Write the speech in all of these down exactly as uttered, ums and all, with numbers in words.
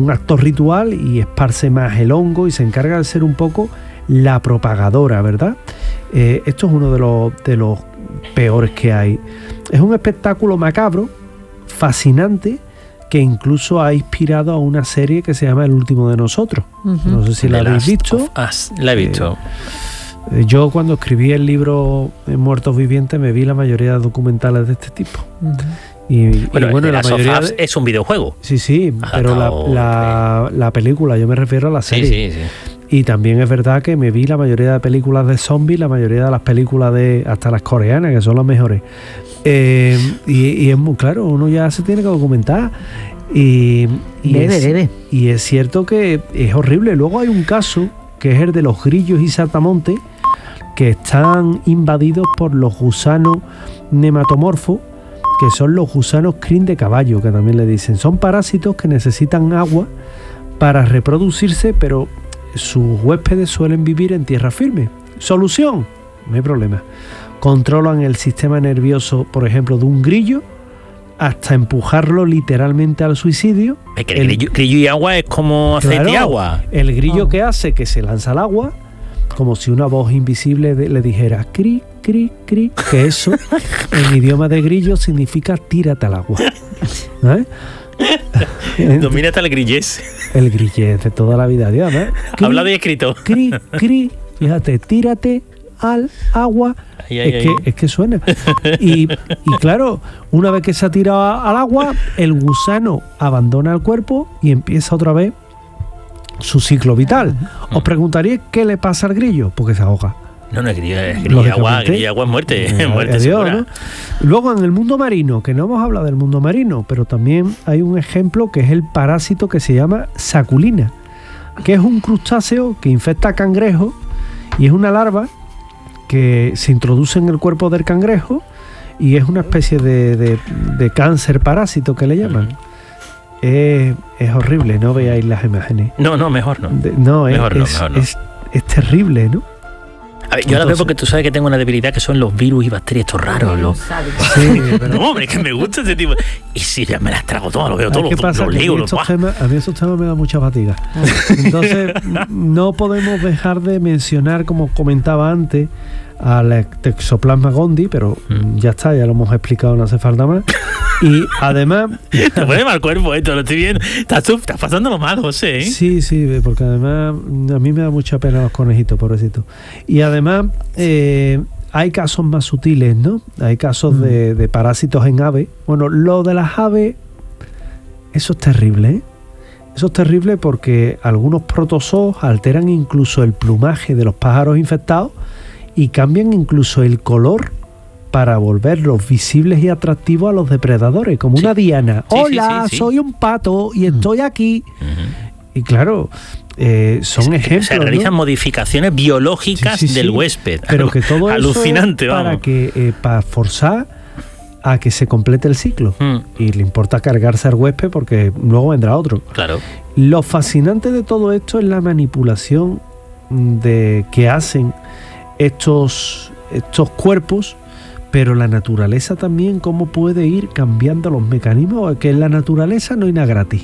un acto ritual y esparce más el hongo y se encarga de ser un poco la propagadora, ¿verdad? Eh, esto es uno de los, de los peores que hay. Es un espectáculo macabro, fascinante, que incluso ha inspirado a una serie que se llama El último de nosotros. Uh-huh. No sé si la habéis visto. La he visto. Eh, yo cuando escribí el libro Muertos Vivientes me vi la mayoría de documentales de este tipo. Uh-huh. Y, bueno, y bueno, la mayoría de... es un videojuego. Sí, sí, pero la, la, la película, yo me refiero a la serie. Sí, sí, sí. Y también es verdad que me vi la mayoría de películas de zombies, la mayoría de las películas de hasta las coreanas, que son las mejores. Eh, y, y es muy claro, uno ya se tiene que documentar. Y, y, debe, es, debe. y es cierto que es horrible. Luego hay un caso que es el de los grillos y saltamontes, que están invadidos por los gusanos nematomorfos, que son los gusanos crin de caballo, que también le dicen. Son parásitos que necesitan agua para reproducirse, pero sus huéspedes suelen vivir en tierra firme. ¿Solución? No hay problema. Controlan el sistema nervioso, por ejemplo, de un grillo, hasta empujarlo literalmente al suicidio. Es que el, el grillo, grillo y agua es como aceite claro, y agua. El grillo oh. que hace que se lanza al agua, como si una voz invisible de, le dijera cri, cri, cri, que eso en idioma de grillo significa tírate al agua. ¿Eh? Domina hasta el grillés. El grillés de toda la vida, Dios, ¿eh? Hablado y escrito. Cri, cri, fíjate, tírate al agua. Ay, ay, es, que, ay. es que suena. Y, y claro, una vez que se ha tirado al agua, el gusano abandona el cuerpo y empieza otra vez su ciclo vital. Os preguntaría qué le pasa al grillo, porque se ahoga. No, no es grillo, es grillo y agua, grillo y agua es muerte, eh, muerte Dios, segura. ¿no? Luego en el mundo marino, que no hemos hablado del mundo marino, pero también hay un ejemplo que es el parásito que se llama saculina, que es un crustáceo que infecta a cangrejos y es una larva que se introduce en el cuerpo del cangrejo y es una especie de, de, de cáncer parásito que le llaman. Es, es horrible, no veáis las imágenes. No, no, mejor no. De, no, mejor es, no, mejor no. Es, es terrible, ¿no? A ver, yo ahora veo porque tú sabes que tengo una debilidad que son los virus y bacterias estos raros. Los... Sí, pero... No, hombre, que me gusta ese tipo. Y si ya me las trago todas, lo veo todo, ¿Qué pasa? Lo leo, lo estos temas, a mí esos temas me dan mucha fatiga. Entonces, no podemos dejar de mencionar, como comentaba antes, al Toxoplasma gondii, pero mm. ya está, ya lo hemos explicado, no hace falta más. Y además... Te pone mal cuerpo esto, lo estoy viendo. Estás, tú, estás pasándolo mal, José, ¿eh? Sí, sí, porque además a mí me da mucha pena los conejitos, pobrecitos. Y además eh, hay casos más sutiles, ¿no? Hay casos mm. de, de parásitos en aves. Bueno, lo de las aves, eso es terrible, ¿eh? Eso es terrible porque algunos protozoos alteran incluso el plumaje de los pájaros infectados y cambian incluso el color para volverlos visibles y atractivos a los depredadores, como sí. una diana. Sí, Hola, sí, sí, sí. soy un pato y estoy aquí. Uh-huh. Y claro, eh, son es, ejemplos. Se realizan, ¿no?, modificaciones biológicas sí, sí, sí. del huésped. Pero que todo alucinante, eso es para vamos. que eh, para forzar a que se complete el ciclo. Mm. Y le importa cargarse al huésped porque luego vendrá otro. Claro. Lo fascinante de todo esto es la manipulación de que hacen estos, estos cuerpos, pero la naturaleza también, cómo puede ir cambiando los mecanismos, que en la naturaleza no hay nada gratis.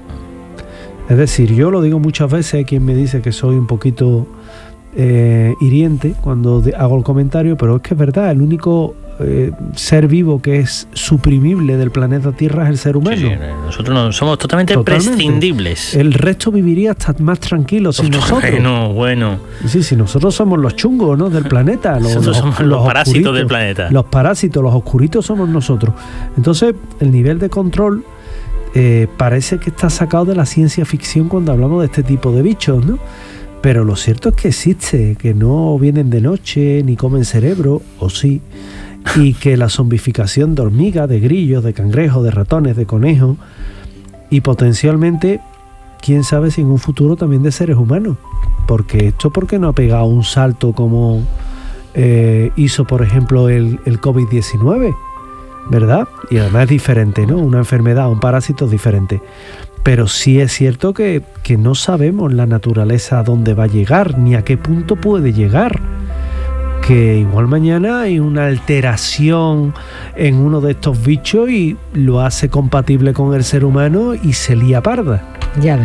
Es decir, yo lo digo muchas veces, hay quien me dice que soy un poquito eh, hiriente cuando de, hago el comentario, pero es que es verdad, el único eh, ser vivo que es suprimible del planeta Tierra es el ser humano. Sí, sí, nosotros no, somos totalmente, totalmente prescindibles. El resto viviría hasta más tranquilo sin nosotros. Bueno, bueno. Sí, sí, nosotros somos los chungos, ¿no?, del planeta. Los, nosotros los, somos los, los parásitos del planeta. Los parásitos, los oscuritos somos nosotros. Entonces, el nivel de control eh, parece que está sacado de la ciencia ficción cuando hablamos de este tipo de bichos, ¿no? Pero lo cierto es que existe, que no vienen de noche ni comen cerebro, o sí, y que la zombificación de hormigas, de grillos, de cangrejos, de ratones, de conejos y potencialmente, quién sabe si en un futuro también de seres humanos, porque esto porque no ha pegado un salto como eh, hizo por ejemplo el, el covid diecinueve, ¿verdad? Y además es diferente, ¿no? Una enfermedad, un parásito es diferente. Pero sí es cierto que, que no sabemos la naturaleza a dónde va a llegar, ni a qué punto puede llegar. Que igual mañana hay una alteración en uno de estos bichos y lo hace compatible con el ser humano y se lía parda. Ya ves.